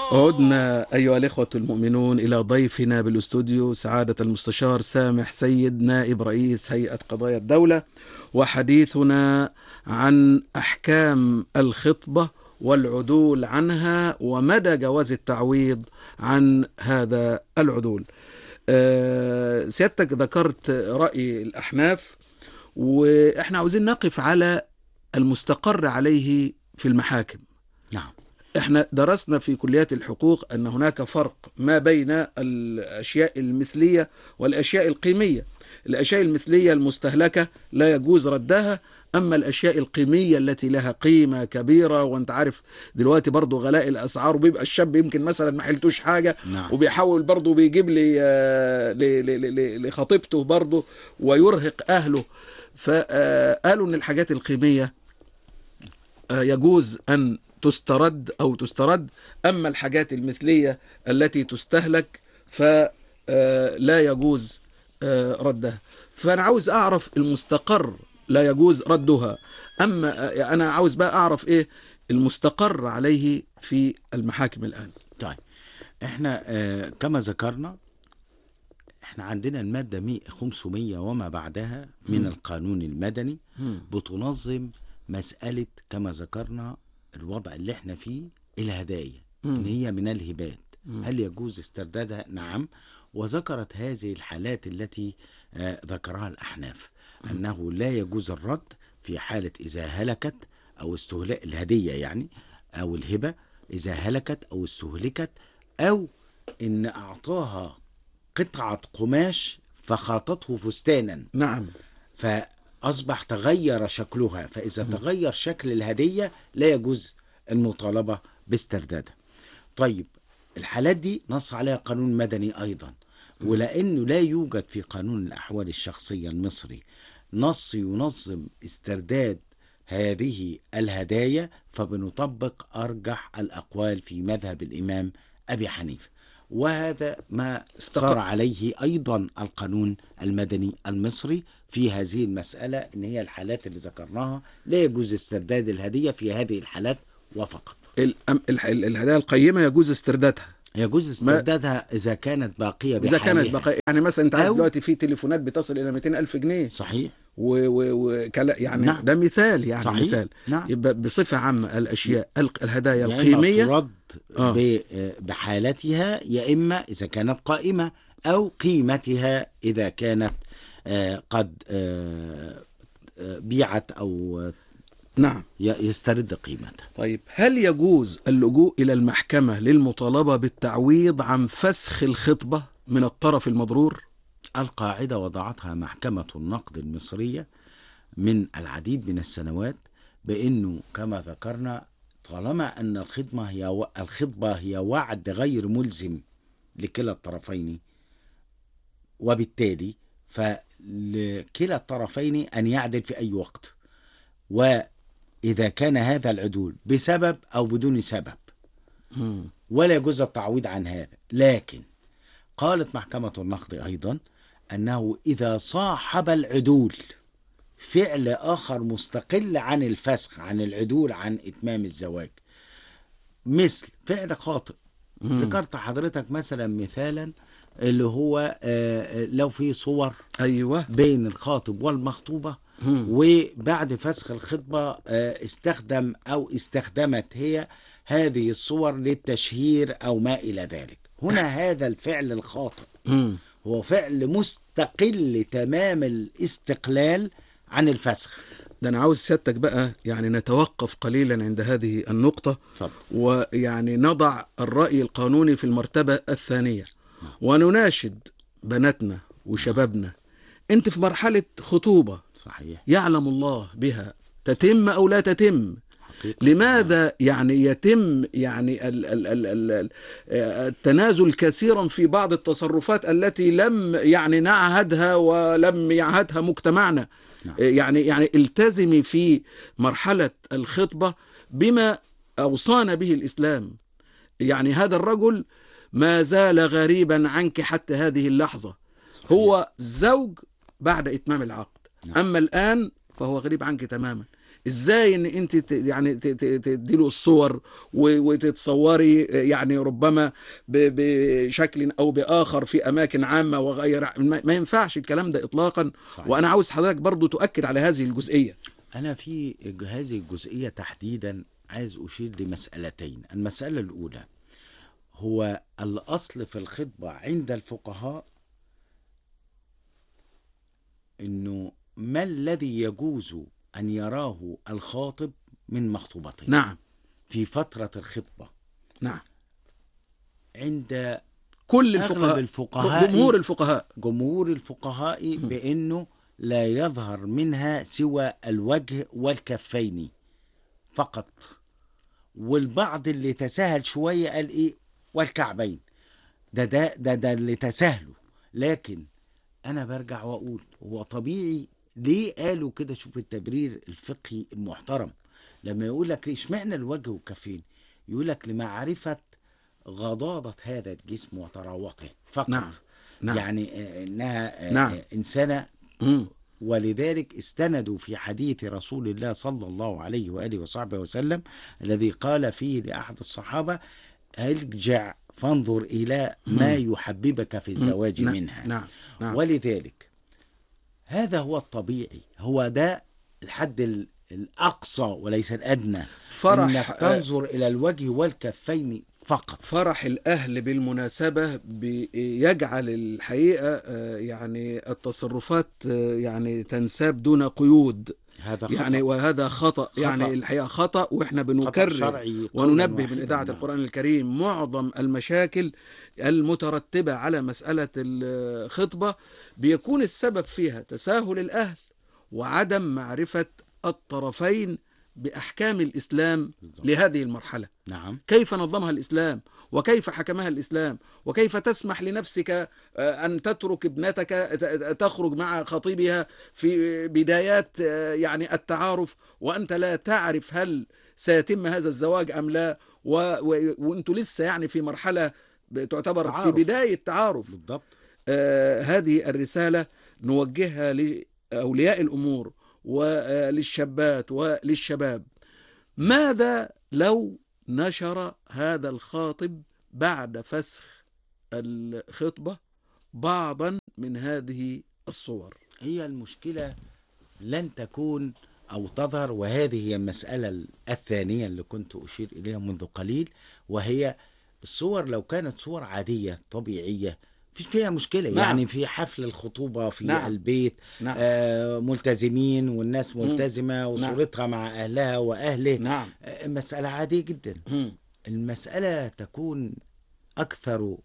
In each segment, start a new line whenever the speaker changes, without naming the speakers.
عدنا أيها الإخوة المؤمنون إلى ضيفنا بالاستوديو سعادة المستشار سامح سيد نائب رئيس هيئة قضايا الدولة، وحديثنا عن أحكام الخطبة والعدول عنها ومدى جواز التعويض عن هذا العدول. سيادتك ذكرت رأي الأحناف، وإحنا عاوزين نقف على المستقر عليه في المحاكم.
نعم.
احنا درسنا في كليات الحقوق ان هناك فرق ما بين الاشياء المثلية والاشياء القيمية. الاشياء المثلية المستهلكة لا يجوز ردها، اما الاشياء القيمية التي لها قيمة كبيرة، وانت عارف دلوقتي برضو غلاء الاسعار، وبيبقى الشاب يمكن مثلا ما حلتوش حاجة.
نعم.
وبيحاول برضو بيجيب لخطيبته برضو ويرهق اهله، فقالوا ان الحاجات القيمية يجوز ان تسترد، أما الحاجات المثلية التي تستهلك فلا يجوز ردها. فأنا عاوز أعرف المستقر لا يجوز ردها، أما أنا عاوز بقى أعرف إيه المستقر عليه في المحاكم الآن.
طيب احنا كما ذكرنا، احنا عندنا المادة 500 وما بعدها من القانون المدني بتنظم مسألة كما ذكرنا الوضع اللي احنا فيه، الهدايا ان هي من الهبات. هل يجوز استردادها؟ نعم. وذكرت هذه الحالات التي ذكرها الأحناف، أنه لا يجوز الرد في حالة إذا هلكت أو استهلك الهدية، يعني أو الهبة إذا هلكت أو استهلكت، أو إن أعطاها قطعة قماش فخاطته فستانا.
نعم.
فأصبح تغير شكلها، فإذا تغير شكل الهدية لا يجوز المطالبة باستردادها. طيب الحالات دي نص عليها قانون مدني أيضا، ولأنه لا يوجد في قانون الأحوال الشخصية المصري نص ينظم استرداد هذه الهدايا، فبنطبق أرجح الأقوال في مذهب الإمام أبي حنيفة، وهذا ما صار عليه أيضا القانون المدني المصري في هذه المسألة، إن هي الحالات اللي ذكرناها لا يجوز استرداد الهدية في هذه الحالات وفقط.
الهدايا القيمة يجوز استردادها،
يجوز استردادها إذا كانت باقية بحالها.
إذا كانت باقية، يعني مثلا أنت عارف دلوقتي في تليفونات بتصل إلى 200,000 جنيه.
صحيح.
يعني
نعم.
ده مثال، يعني
صحيح.
مثال.
نعم.
يبقى بصفة عامة الأشياء الهدايا
يا
القيمية
إما ترد بحالتها، يا إما إذا كانت قائمة، أو قيمتها إذا كانت قد بيعت أو
نعم
يسترد قيمتها.
طيب هل يجوز اللجوء إلى المحكمة للمطالبة بالتعويض عن فسخ الخطبة من الطرف المضرور؟
القاعدة وضعتها محكمة النقد المصرية من العديد من السنوات، بأنه كما ذكرنا طالما أن الخطبة هي وعد غير ملزم لكلا الطرفين، وبالتالي فلكلا الطرفين أن يعدل في أي وقت، وإذا كان هذا العدول بسبب أو بدون سبب ولا يجوز التعويض عن هذا. لكن قالت محكمة النقد أيضا أنه إذا صاحب العدول فعل آخر مستقل عن الفسخ، عن العدول عن إتمام الزواج، مثل فعل خاطئ. ذكرت حضرتك مثلا مثالا اللي هو لو في صور
أيوة
بين الخاطب والمخطوبة، وبعد فسخ الخطبة استخدم أو استخدمت هي هذه الصور للتشهير أو ما إلى ذلك. هنا هذا الفعل الخاطئ هو فعل مستقل تمام الاستقلال عن الفسخ.
ده أنا عاوز سيادتك بقى يعني نتوقف قليلا عند هذه النقطة.
طب.
ويعني نضع الرأي القانوني في المرتبة الثانية، ونناشد بناتنا وشبابنا. انت في مرحلة خطوبة،
صحيح،
يعلم الله بها تتم أو لا تتم. لماذا يعني يتم يعني التنازل كثيرا في بعض التصرفات التي لم يعني نعهدها ولم يعهدها مجتمعنا؟ يعني التزمي في مرحلة الخطبة بما أوصانا به الإسلام. يعني هذا الرجل ما زال غريبا عنك حتى هذه اللحظة. صحيح. هو زوج بعد إتمام العقد. أما الآن فهو غريب عنك تماما. ازاي ان انت يعني تديله الصور وتتصوري يعني ربما بشكل او باخر في اماكن عامه وغير، ما ينفعش الكلام ده اطلاقا.
صحيح.
وانا عاوز حضرتك برضو تؤكد على هذه الجزئيه.
أنا في هذه الجزئية تحديدا عايز أشير لمسألتين. المسألة الأولى هو الأصل في الخطبة عند الفقهاء إنه ما الذي يجوز أن يراه الخاطب من مخطوبته
نعم.
في فترة الخطبة.
نعم.
عند
كل
أغلب
الفقهاء،
جمهور الفقهاء بأنه لا يظهر منها سوى الوجه والكفين فقط. والبعض اللي تساهل شوية قال إيه والكعبين. ده اللي تساهلوا. لكن أنا برجع وأقول هو طبيعي ليه قالوا كده. شوف التبرير الفقهي المحترم لما يقول لك اشمعنى الوجه والكفين، يقول لك لمعرفة غضاضة هذا الجسم وطراوته فقط.
نعم. نعم.
يعني إنها
نعم.
إنسانة. ولذلك استندوا في حديث رسول الله صلى الله عليه وآله وصحبه وسلم الذي قال فيه لأحد الصحابة ارجع فانظر إلى ما يحببك في الزواج منها.
نعم. نعم.
ولذلك هذا هو الطبيعي، هو ده الحد الأقصى وليس الأدنى،
فرح
إنك تنظر إلى الوجه والكفين فقط.
فرح الأهل بالمناسبة يجعل الحقيقة يعني التصرفات يعني تنساب دون قيود.
هذا
يعني وهذا خطأ. يعني الحقيقة خطأ. وإحنا بنكرر وننبه من إذاعة القرآن الكريم معظم المشاكل المترتبة على مسألة الخطبة بيكون السبب فيها تساهل الأهل وعدم معرفة الطرفين بأحكام الإسلام لهذه المرحلة.
نعم.
كيف نظمها الإسلام وكيف حكمها الإسلام وكيف تسمح لنفسك أن تترك ابنتك تخرج مع خطيبها في بدايات يعني التعارف وأنت لا تعرف هل سيتم هذا الزواج أم لا، وأنتوا لسه يعني في مرحلة تعتبر تعارف. في بداية تعارف.
بالضبط.
هذه الرسالة نوجهها لأولياء الأمور وللشابات وللشباب. ماذا لو نشر هذا الخاطب بعد فسخ الخطبة بعضا من هذه الصور؟
هي المشكلة لن تكون أو تظهر، وهذه هي المسألة الثانية اللي كنت أشير إليها منذ قليل، وهي الصور لو كانت صور عادية طبيعية فيش فيها مشكلة.
نعم.
يعني في حفل الخطوبة في
نعم.
البيت.
نعم.
ملتزمين والناس ملتزمة وصورتها مع أهلها وأهله.
نعم.
مسألة عادية جدا. المسألة تكون أكثر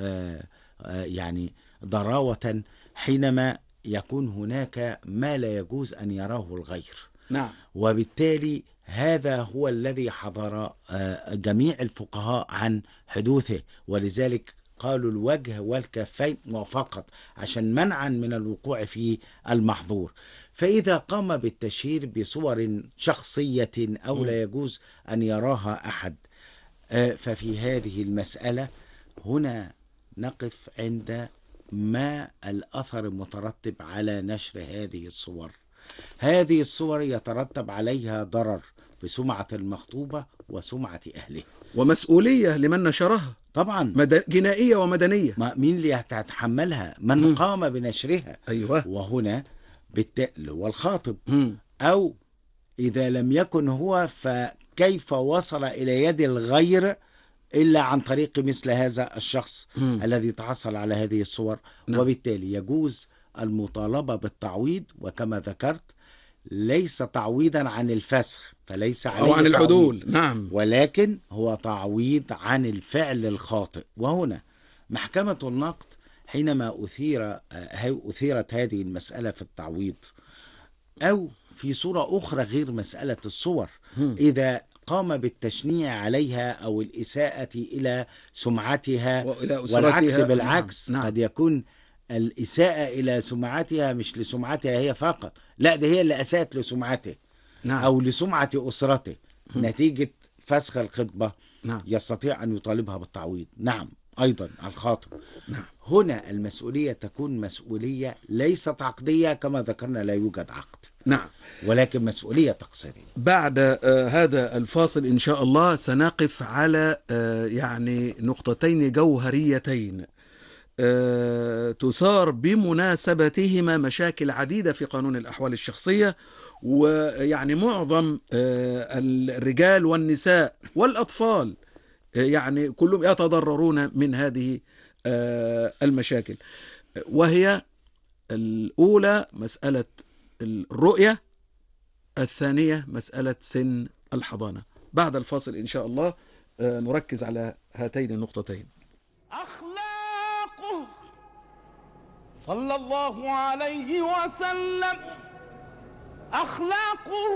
يعني ضراوة حينما يكون هناك ما لا يجوز أن يراه الغير.
نعم.
وبالتالي هذا هو الذي حذر جميع الفقهاء عن حدوثه، ولذلك قالوا الوجه والكفين وفقط عشان منعا من الوقوع في المحظور. فإذا قام بالتشهير بصور شخصية أو لا يجوز أن يراها أحد، ففي هذه المسألة هنا نقف عند ما الأثر المترتب على نشر هذه الصور. هذه الصور يترتب عليها ضرر بسمعة المخطوبة وسمعة أهله،
ومسؤولية لمن نشرها
طبعا
جنائية ومدنية.
مين اللي هتتحملها؟ من قام بنشرها.
أيوة.
وهنا بالتأل والخاطب. أو إذا لم يكن هو فكيف وصل إلى يد الغير إلا عن طريق مثل هذا الشخص الذي تحصل على هذه الصور.
نعم.
وبالتالي يجوز المطالبة بالتعويض، وكما ذكرت ليس تعويضا عن الفسخ فليس عليه
أو عن العدول.
تعويض.
نعم.
ولكن هو تعويض عن الفعل الخاطئ. وهنا محكمة النقد حينما أثيرت هذه المسألة في التعويض أو في صورة أخرى غير مسألة الصور، إذا قام بالتشنيع عليها أو الإساءة إلى سمعتها والعكس بالعكس.
نعم.
قد يكون الإساءة إلى سمعتها مش لسمعتها هي فقط، لا ده هي اللي أساءت لسمعته.
نعم.
أو لسمعة أسرته نتيجة فسخ الخطبة.
نعم.
يستطيع أن يطالبها بالتعويض. نعم. أيضا الخاطب.
نعم.
هنا المسؤولية تكون مسؤولية ليست عقدية كما ذكرنا، لا يوجد عقد،
نعم،
ولكن مسؤولية تقصيرية.
بعد هذا الفاصل إن شاء الله سنقف على يعني نقطتين جوهريتين تثار بمناسبتهما مشاكل عديدة في قانون الأحوال الشخصية، ويعني معظم الرجال والنساء والأطفال يعني كلهم يتضررون من هذه المشاكل، وهي الأولى مسألة الرؤية، الثانية مسألة سن الحضانة. بعد الفاصل إن شاء الله نركز على هاتين النقطتين.
أخلاقه صلى الله عليه وسلم، أخلاقه